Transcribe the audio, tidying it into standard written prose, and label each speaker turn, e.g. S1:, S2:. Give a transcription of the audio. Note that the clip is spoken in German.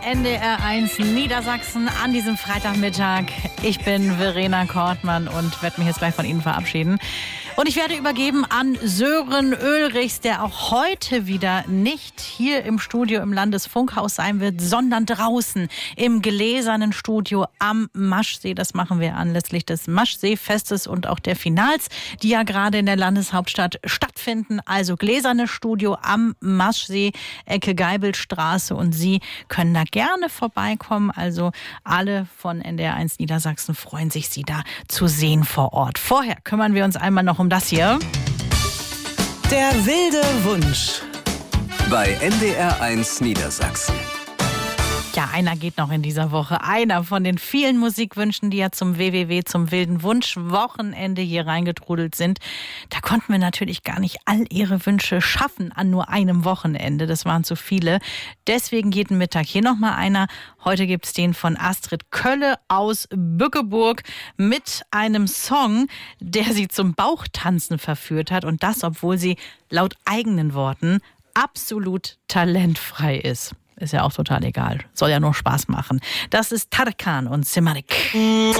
S1: NDR1 Niedersachsen an diesem Freitagmittag. Ich bin Verena Kortmann und werde mich jetzt gleich von Ihnen verabschieden. Und ich werde übergeben an Sören Ulrichs, der auch heute wieder nicht hier im Studio im Landesfunkhaus sein wird, sondern draußen im gläsernen Studio am Maschsee. Das machen wir anlässlich des Maschsee-Festes und auch der Finals, die ja gerade in der Landeshauptstadt stattfinden. Also gläsernes Studio am Maschsee, Ecke Geibelstraße, und Sie können da gerne vorbeikommen. Also alle von NDR1 Niedersachsen freuen sich, Sie da zu sehen vor Ort. Vorher kümmern wir uns einmal noch um das hier.
S2: Der wilde Wunsch
S3: bei NDR1 Niedersachsen.
S1: Ja, einer geht noch in dieser Woche. Einer von den vielen Musikwünschen, die ja zum zum wilden Wunsch-Wochenende hier reingetrudelt sind. Da konnten wir natürlich gar nicht all Ihre Wünsche schaffen an nur einem Wochenende. Das waren zu viele. Deswegen jeden Mittag hier nochmal einer. Heute gibt's den von Astrid Kölle aus Bückeburg mit einem Song, der sie zum Bauchtanzen verführt hat. Und das, obwohl sie laut eigenen Worten absolut talentfrei ist. Ist ja auch total egal. Soll ja nur Spaß machen. Das ist Tarkan und Simarik.